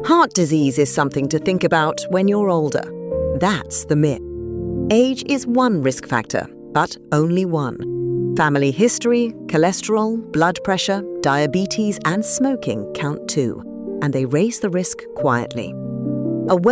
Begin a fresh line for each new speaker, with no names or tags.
Heart disease is something to think about when you're older. That's the myth. Age is one risk factor, but only one. Family history, cholesterol, blood pressure, diabetes, and smoking count too, and they raise the risk quietly. A